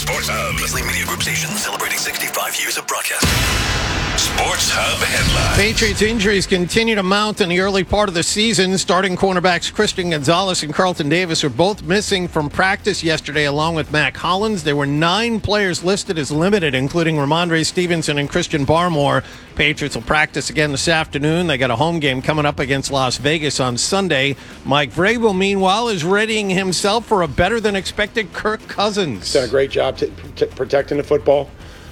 Sports Hub. Beasley Media Group station celebrating 65 years of broadcasting. Sports Hub headlines. Patriots injuries continue to mount in the early part of the season. Starting cornerbacks Christian Gonzalez and Carlton Davis are both missing from practice yesterday, along with Mac Hollins. There were 9 players listed as limited, including Ramondre Stevenson and Christian Barmore. Patriots will practice again this afternoon. They got a home game coming up against Las Vegas on Sunday. Mike Vrabel, meanwhile, is readying himself for a better-than-expected Kirk Cousins. He's done a great job protecting the football.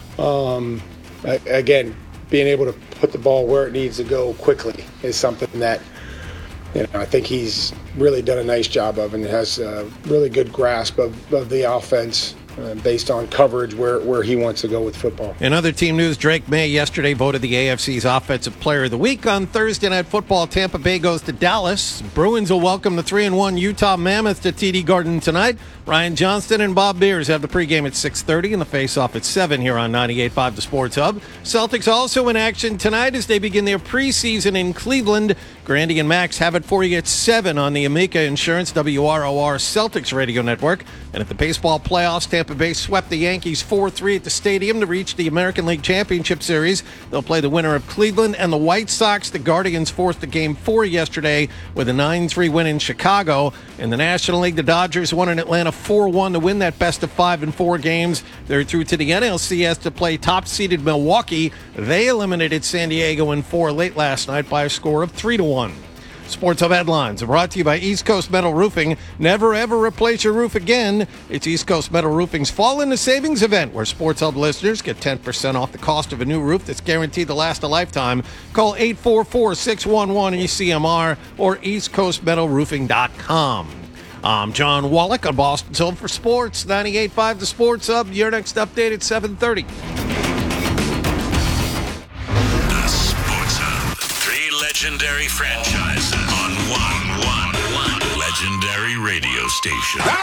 Again, being able to put the ball where it needs to go quickly is something that I think he's really done a nice job of, and has a really good grasp of the offense based on coverage where he wants to go with football. In other team news, Drake May yesterday voted the AFC's Offensive Player of the Week. On Thursday Night Football, Tampa Bay goes to Dallas. Bruins will welcome the 3-1 Utah Mammoth to TD Garden tonight. Ryan Johnston and Bob Beers have the pregame at 6:30 and the face-off at 7 here on 98.5 The Sports Hub. Celtics also in action tonight as they begin their preseason in Cleveland. Grandy and Max have it for you at 7 on the Amica Insurance WROR Celtics radio network. And at the baseball playoffs, Tampa Bay swept the Yankees 4-3 at the stadium to reach the American League Championship Series. They'll play the winner of Cleveland and the White Sox. The Guardians forced the Game 4 yesterday with a 9-3 win in Chicago. In the National League, the Dodgers won in Atlanta 4-1 to win that best of 5 in 4 games. They're through to the NLCS to play top-seeded Milwaukee. They eliminated San Diego in 4 late last night by a score of 3-1. Sports Hub headlines are brought to you by East Coast Metal Roofing. Never, ever replace your roof again. It's East Coast Metal Roofing's Fall Into Savings event, where Sports Hub listeners get 10% off the cost of a new roof that's guaranteed to last a lifetime. Call 844-611-ECMR or eastcoastmetalroofing.com. I'm John Wallach on Boston Silver for Sports, 98.5 The Sports Hub. Your next update at 7:30. The Sports Hub. 3 legendary franchises on one legendary radio station.